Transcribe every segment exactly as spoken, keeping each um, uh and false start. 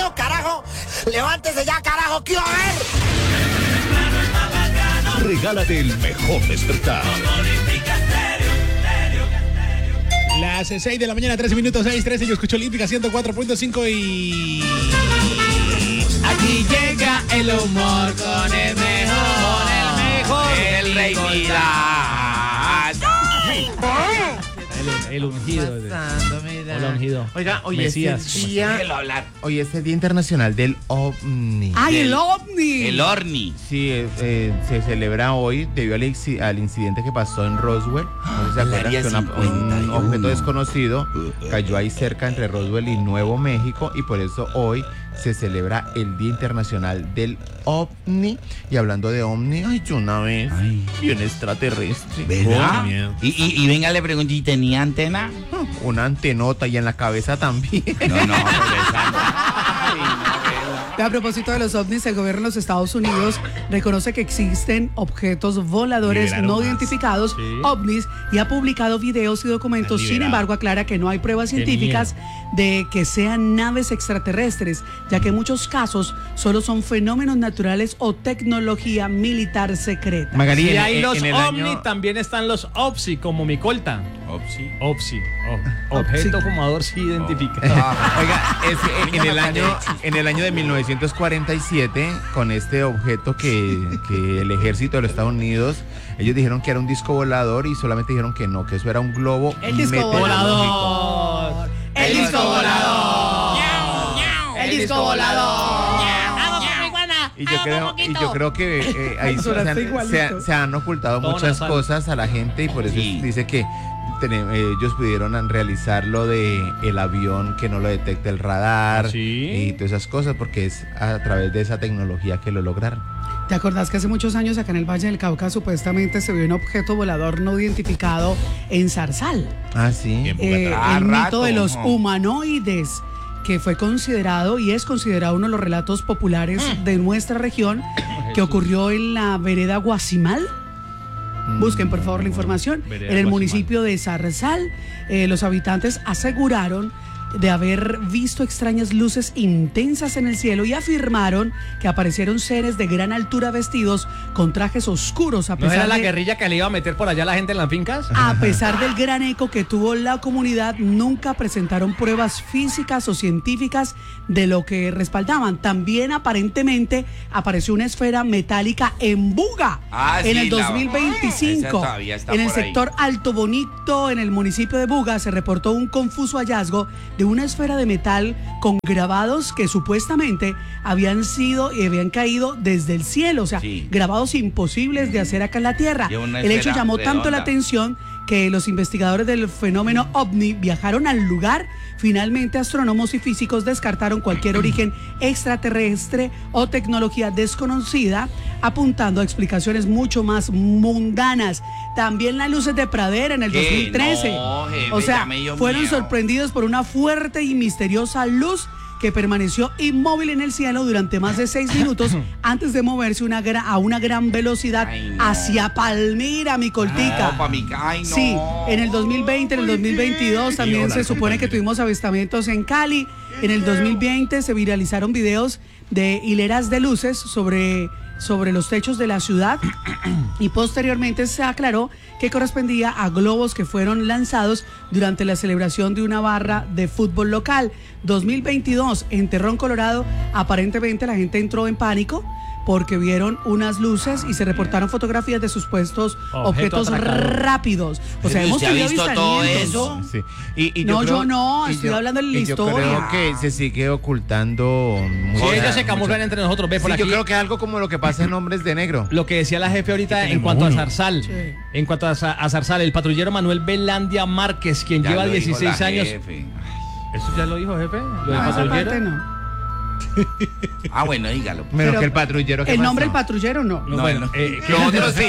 mío, carajo. Levántese ya, carajo, quiero ver. Regálate el mejor despertar. Las seis de la mañana, trece minutos, seis trece. Yo escucho Olímpica ciento cuatro punto cinco y... Aquí llega el humor con el mejor, el mejor, el rey Midas. El, el ungido. El ungido. Oiga, hoy Mesías. es el día, hoy es el Día Internacional del OVNI. ¡Ay, del, el ovni! El OVNI. Sí, eh, eh, se celebra hoy debido al, al incidente que pasó en Roswell. No sé si se acuerdan que una, un objeto desconocido cayó ahí cerca entre Roswell y Nuevo México, y por eso hoy se celebra el Día Internacional del OVNI. Y hablando de OVNI, ay, yo una vez ay. vi un extraterrestre. ¿Verdad? Y, y, y venga, le pregunté, ¿y tenía antena? Una antenota y en la cabeza también. No, no, regresando. A propósito de los ovnis, el gobierno de los Estados Unidos reconoce que existen objetos voladores Liberaron no más. identificados, sí. ovnis, y ha publicado videos y documentos. Sin embargo, aclara que no hay pruebas científicas de que sean naves extraterrestres, ya que en muchos casos solo son fenómenos naturales o tecnología militar secreta. Magalí, y hay en, los en ovni, año... también están los OPSI, como mi colta. OPSI. OPSI. Oh, objeto fumador sí identificado. Oh. Ah, oiga, es que en el año en el año de mil novecientos cuarenta y siete, con este objeto que, que el ejército de los Estados Unidos, ellos dijeron que era un disco volador y solamente dijeron que no, que eso era un globo el disco volador. El disco volador. El disco volador. Y yo creo, y yo creo que eh, ahí se han, se, han, se han ocultado Don muchas Asal. cosas a la gente, y por eso sí. dice que tenemos, ellos pudieron realizar lo de el avión que no lo detecta el radar, ¿sí? y todas esas cosas, porque es a través de esa tecnología que lo lograron. ¿Te acordás que hace muchos años acá en el Valle del Cauca supuestamente se vio un objeto volador no identificado en Zarzal? Ah, sí. Eh, el mito de los humanoides, que fue considerado y es considerado uno de los relatos populares de nuestra región, que ocurrió en la vereda Guasimal. Busquen por favor la información. Vereda en el Guasimal. Municipio de Zarzal, eh, los habitantes aseguraron de haber visto extrañas luces intensas en el cielo y afirmaron que aparecieron seres de gran altura vestidos con trajes oscuros. A pesar ¿No era la de, guerrilla que le iba a meter por allá a la gente en las fincas? A pesar del gran eco que tuvo la comunidad, nunca presentaron pruebas físicas o científicas de lo que respaldaban. También aparentemente apareció una esfera metálica en Buga ah, en sí, el dos mil veinticinco. La... En el sector ahí. Alto Bonito, en el municipio de Buga, se reportó un confuso hallazgo de una esfera de metal con grabados que supuestamente habían sido y habían caído desde el cielo, o sea, sí. grabados imposibles de hacer acá en la tierra. El hecho llamó redonda. tanto la atención que los investigadores del fenómeno OVNI viajaron al lugar. Finalmente, astrónomos y físicos descartaron cualquier origen extraterrestre o tecnología desconocida, apuntando a explicaciones mucho más mundanas. También las luces de pradera en el dos mil trece. No, jefe, o sea, fueron mío. sorprendidos por una fuerte y misteriosa luz que permaneció inmóvil en el cielo durante más de seis minutos antes de moverse una gra- a una gran velocidad ay, no. hacia Palmira, mi coltica. No, pa mi, ay, no. Sí, en el dos mil veinte, en el dos mil veintidós también se supone que tuvimos avistamientos en Cali. En el dos mil veinte se viralizaron videos de hileras de luces sobre, sobre los techos de la ciudad y posteriormente se aclaró que correspondía a globos que fueron lanzados durante la celebración de una barra de fútbol local. dos mil veintidós, en Terrón, Colorado, aparentemente la gente entró en pánico porque vieron unas luces y se reportaron fotografías de supuestos Objeto objetos atracador. rápidos. O sea, hemos ¿Usted ha tenido visto todo eso? Sí. Y, y yo no, creo, yo no, estoy yo, hablando de la y historia. Yo creo que se sigue ocultando. Sí, mucha, ellos se camuflan mucha... entre nosotros. Ve por sí, aquí. Yo creo que es algo como lo que pasa en Hombres de Negro. Lo que decía la jefe ahorita en cuanto uno. a Zarzal. Sí. En cuanto a, a Zarzal, el patrullero Manuel Velandia Márquez, quien ya lleva dieciséis años. Jefe. ¿Eso ya lo dijo, jefe? ¿Lo del no, patrullero? Esa parte no. Ah, bueno, dígalo. Pero, Pero que el patrullero. El nombre del patrullero no. No, bueno, eh, que otro sí.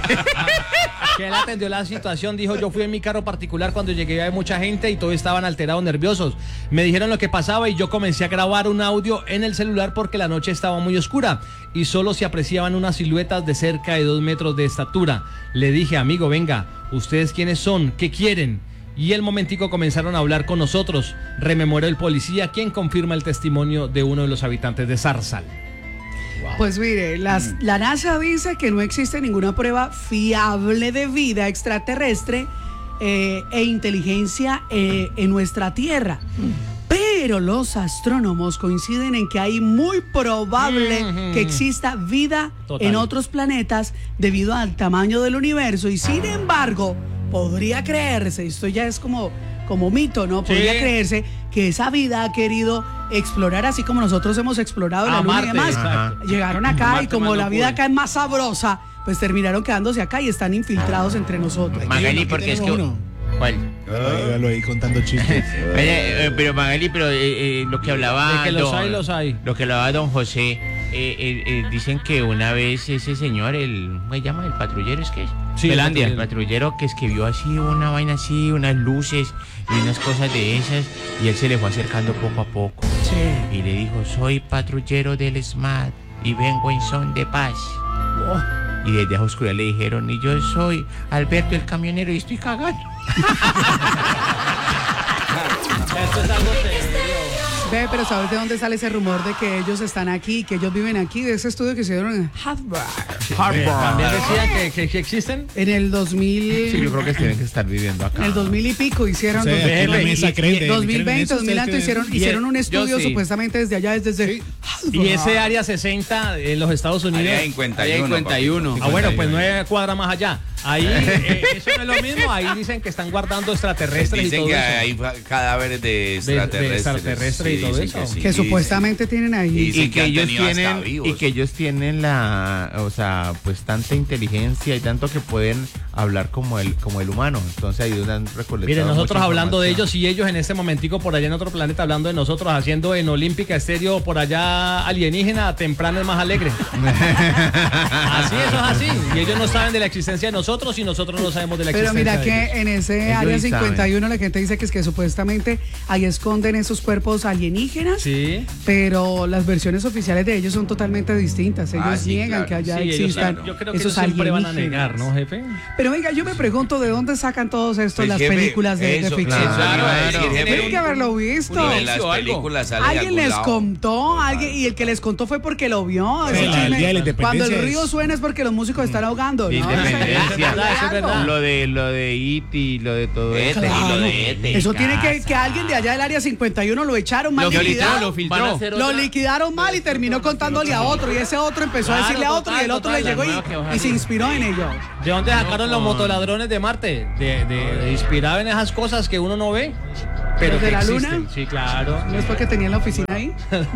Que él atendió la situación, dijo: yo fui en mi carro particular cuando llegué, había mucha gente y todos estaban alterados, nerviosos. Me dijeron lo que pasaba y yo comencé a grabar un audio en el celular porque la noche estaba muy oscura y solo se apreciaban unas siluetas de cerca de dos metros de estatura. Le dije: amigo, venga, ¿ustedes quiénes son? ¿Qué quieren? y el momentico comenzaron a hablar con nosotros. Rememoró el policía, quien confirma el testimonio de uno de los habitantes de Zarzal. Pues mire, las, la NASA dice que no existe ninguna prueba fiable de vida extraterrestre eh, e inteligencia eh, en nuestra Tierra. Pero los astrónomos coinciden en que hay muy probable Mm-hmm. que exista vida Total. en otros planetas debido al tamaño del universo y sin embargo podría creerse, esto ya es como, como mito, ¿no? Podría Sí. creerse que esa vida ha querido explorar así como nosotros hemos explorado A la Luna Marte, y demás. exacto. Llegaron acá Marte y como más no la vida pude. acá es más sabrosa, pues terminaron quedándose acá y están infiltrados entre nosotros. Magali, Aquí porque es que... tenemos uno. ¿Cuál? Lo ahí contando chistes. Oye, eh, pero Magali, pero eh, eh, lo que hablaba... De que los don- hay, los hay. Lo que hablaba don José, eh, eh, eh, dicen que una vez ese señor, el... ¿cómo se llama? ¿El patrullero es que es? Sí, el Belandia, el patrullero. patrullero que es que vio así una vaina así, unas luces y unas cosas de esas, y él se le fue acercando poco a poco. Sí. Y le dijo, soy patrullero del S M A T y vengo en son de paz. Y desde a oscuridad le dijeron, y yo soy Alberto el camionero y estoy cagando. Esto es algo serio. Ve, pero ¿sabes de dónde sale ese rumor de que ellos están aquí, que ellos viven aquí? De ese estudio que hicieron en Harvard. También decían que, que, que existen. En el dos mil, Sí, yo creo que tienen que estar viviendo acá. en el dos mil y pico hicieron. O sea, dos- aquí en la y- mesa y- creen de- dos mil creen en veinte, eso, dos mil ¿ustedes alto creen en hicieron, eso? hicieron un yo estudio sí. supuestamente desde allá, desde Sí. Y ese área sesenta en los Estados Unidos. Allá hay cincuenta y uno. cincuenta y uno. Ah, bueno, pues nueve cuadras más allá. Ahí, eh, eso no es lo mismo. Ahí dicen que están guardando extraterrestres y Dicen todo que eso. hay fa- cadáveres de de extraterrestres. extraterrestres y Sí, todo dicen eso. que sí, que dicen. supuestamente tienen ahí. Y- Y Dicen que que han ellos tenido hasta tienen vivos. y que ellos tienen la, o sea, pues tanta inteligencia y tanto que pueden hablar como el como el humano. Entonces ahí han recolectado. Miren, nosotros mucha hablando de información. ellos y ellos en este momentico por allá en otro planeta hablando de nosotros, haciendo en Olímpica Estéreo por allá alienígena, temprano es más alegre. Así, eso es así. Y ellos no saben de la existencia de nosotros y nosotros no sabemos de la Pero existencia mira de que ellos. en ese Ellos área sí cincuenta y uno la gente dice que es que supuestamente ahí esconden esos cuerpos alienígenas, Sí. pero las versiones oficiales de ellos son totalmente distintas. Ellos Ah, sí, niegan claro. que allá Sí, ellos- existan claro. yo creo que esos ellos siempre van a alienígenas. negar, ¿no, jefe? Pero venga, yo me pregunto de dónde sacan todos estos Pues, las jefe, películas de, de eso, ficción. claro, Claro. iba a decir, jefe, Tienen que haberlo visto. uno de las ¿Hizo algo? películas sale de Alguien algún les lado. contó, alguien, y el que les contó fue porque lo vio. Sí, Ese la- el chisme, día de la independencia cuando el es- río suena es porque los músicos están ahogando. De ¿no? independencia. Eso es verdad, eso es verdad. Lo de lo de I T y lo de todo Ete, eso. y lo Claro. de Ete. Eso tiene que que alguien de allá del área cincuenta y uno lo echaron mal Lo filtró, liquidado. lo filtró. Lo liquidaron mal y terminó contándole a otro y ese otro empezó a Claro, decirle a otro total, y el otro total, le llegó la nueva que y, ojalá. y se inspiró en ello. ¿De dónde sacaron los motoladrones de Marte? De, de, de inspirado en esas cosas que uno no ve, pero ¿Los de que la existen. luna? Sí, claro. ¿No es porque tenía la oficina ahí?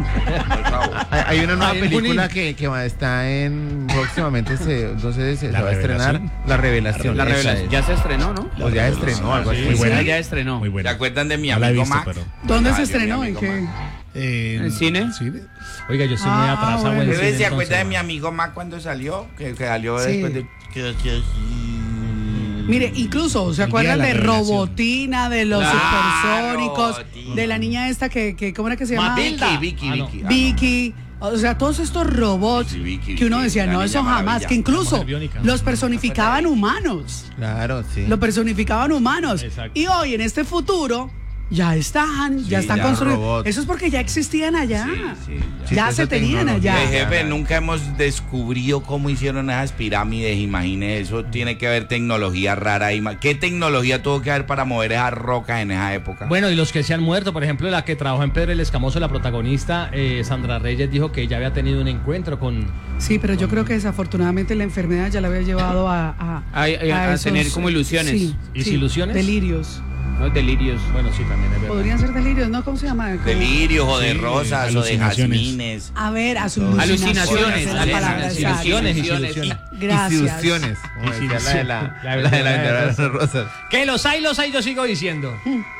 Hay, hay una nueva Ahí en película Junín. que, que va- está en próximamente se, entonces se, La se va a estrenar Revelación. La Revelación. La esa revelación. es. Ya se estrenó, ¿no? O ya estrenó algo así. Muy buena. Ah, ya estrenó. Muy ¿Se buena. acuerdan de mi No la he amigo visto, Mac? pero- ¿Dónde se Mario, mi estrenó? ¿En amigo qué? Mac. Eh, ¿En cine? cine. Oiga, yo estoy muy Ah, atrasado bueno. en el Bebé, cine, ¿se acuerda de entonces. mi amigo Mac cuando salió? Que, que salió Sí. después de... que hacía así. Mire, incluso, ¿se El día acuerdan de de, la revelación. Robotina, de los Claro, supersónicos, Robotina. de la niña esta que, que ¿cómo era que se llama? Vicky, Vicky, Ah, no. Vicky. Ah, no. Vicky, o sea, todos estos robots Sí, Vicky, que uno Vicky, decía, la no, niña eso jamás, maravilla. que incluso La mujer biónica. los personificaban humanos, Claro, sí. lo personificaban humanos. Exacto. Y hoy, en este futuro, ya están, ya Sí, están ya construidos. robots. Eso es porque ya existían allá. Sí, sí, Sí, ya toda se esa tenían tecnología. allá. Ve, jefe, Ya. nunca hemos descubrido cómo hicieron esas pirámides, imagínese, eso tiene que haber tecnología rara ahí. ¿Qué tecnología tuvo que haber para mover esas rocas en esa época? Bueno, y los que se han muerto, por ejemplo, la que trabajó en Pedro el Escamoso, la protagonista, eh, Sandra Reyes, dijo que ella había tenido un encuentro con... Sí, pero yo creo que desafortunadamente la enfermedad ya la había llevado a, a, A- a- a tener como ilusiones. Sí, ¿Y sí, ilusiones? Delirios. ¿No? Delirios. Bueno, sí, también es verdad. Podrían ser delirios, ¿no? ¿Cómo se llama? Como- Delirios o de Sí, rosas o de alucinaciones. jazmines. A ver, Alucinaciones. alucinaciones. es la palabra, exacto. Ilusiones, Ilusiones. ilusiones. Gracias. Ilusiones. Como decía la de la, La la de la verdad. vendedora de rosas. Que los hay, los hay, yo sigo diciendo.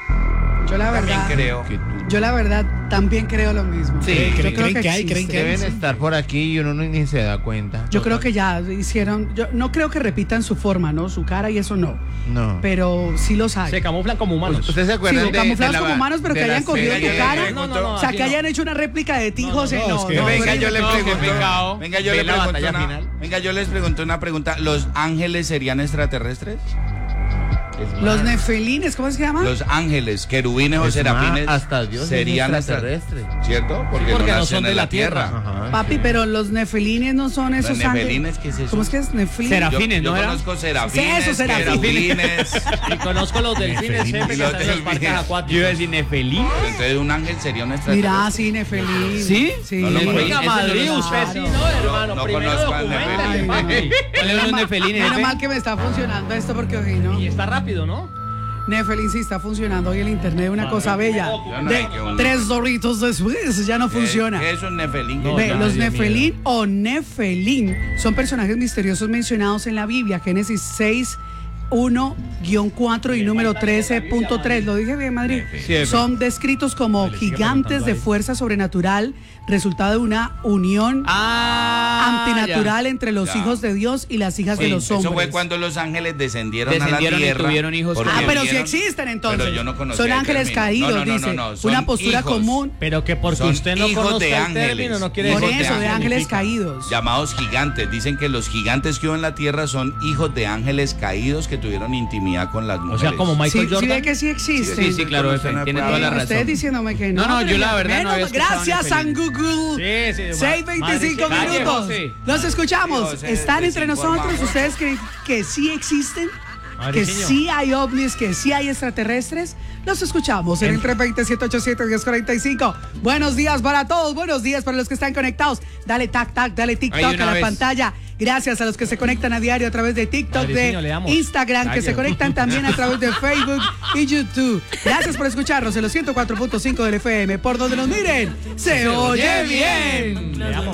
Yo la También verdad, creo. Que tú- yo la verdad también creo lo mismo. Sí, yo ¿creen- creo creen que hay? ¿Creen existe. que hay? Deben estar por aquí y uno no- ni se da cuenta. Yo creo que ya hicieron, yo no creo que repitan su forma, ¿no? Su cara y eso no. No. Pero sí los hay. Se camuflan como humanos. ¿Ustedes se Sí, acuerdan de, camuflados de la- como humanos, pero de que la hayan cogido serie? tu cara. No, no, no, O sea, aquí que no. hayan hecho una réplica de ti, No, José. no, No, es que- no, Venga, no, yo le no, qué pregunto. pecado. Venga, yo Ve le la pregunto batalla una, final. venga, yo les pregunto una pregunta. ¿Los ángeles serían extraterrestres? Es Los más, nefelines, ¿cómo se llama? Los ángeles, querubines o es serafines más, hasta Dios serían es extraterrestre. ¿cierto? Porque, Porque no, no nacen son de en la tierra. Ajá. Papi, pero los nefelines no son Los esos ángeles. nefelines, ¿qué es eso? ¿Cómo es que es nefilín? Será- Yo, Serafines, yo ¿no era? conozco serafines, Sí, eso, serafines. querubines. Y conozco los delfines siempre que Y los están en los parques delfines. acuáticos. Yo iba a decir Nefelín. Entonces un ángel sería un extraterrestre. Mira, sí, nefelín. ¿Sí? Sí. No lo conozco. Venga, Ese Madrid, no lo usted sabe. sí, no, hermano. no Primero conozco al documenta. Ay, no. ¿Cuáles son los nefelines? Menos jefe? mal que me está funcionando esto porque hoy no. Y está rápido, ¿no? Nefelín sí está funcionando hoy el internet, una cosa bella. Yo no De sé qué un- tres doritos después ya no funciona. ¿Qué es un nefelín? No, Ve, ya los me dio Nefelín o Nefelín son personajes misteriosos mencionados en la Biblia, Génesis seis, uno cuatro y número trece punto tres. Lo dije bien, Madrid. Sí, jefe. Son descritos como Le sigue gigantes preguntando de ahí. fuerza sobrenatural, resultado de una unión Ah, antinatural entre los Ya. hijos de Dios y las hijas Sí, de los hombres. eso fue cuando los ángeles descendieron, Descendieron a y la tierra. tuvieron hijos porque Ah, pero sí vieron- existen entonces. Pero yo no conocía Son el ángeles término. caídos, No, no, no, dice. no, no, son Una postura hijos. común. Pero que porque Son usted no hijos de conozca el ángeles. término no quiere Por hijos decir de eso, de ángeles. ángeles caídos. Llamados gigantes. Dicen que los gigantes que hubo en la tierra son hijos de ángeles caídos que tuvieron intimidad con las O mujeres. sea, como Sí, Michael sí Jordan. ve que sí existen. Sí, sí, claro, jefe, tiene toda la Ah, razón. ustedes diciéndome que no. No, no, yo pero la ya verdad no menos- había escuchado Gracias, San Nefelín. Google. Sí, sí. seis veinticinco Madre, Calle, minutos. José. Los escuchamos. Sí, José, ¿Están entre desinformado. nosotros? ¿Ustedes creen que sí existen? Madre, Que señor. sí hay ovnis, que sí hay extraterrestres. Los escuchamos en el tres veinte, siete ochenta y siete, diez cuarenta y cinco. Buenos días para todos, buenos días para los que están conectados. Dale tac tac, dale Ahí TikTok de a una la vez. pantalla. Gracias a los que se conectan a diario a través de TikTok, Madrileño, le de damos. Instagram, que se Calle. conectan también a través de Facebook y YouTube. Gracias por escucharnos en los ciento cuatro punto cinco del F M. Por donde nos miren, se, oye bien. Le damos.